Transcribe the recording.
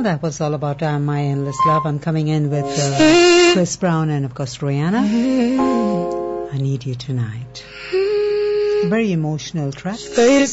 that was all about My Endless Love. I'm coming in with Chris Brown and, of course, Rihanna. I Need You Tonight. A very emotional track.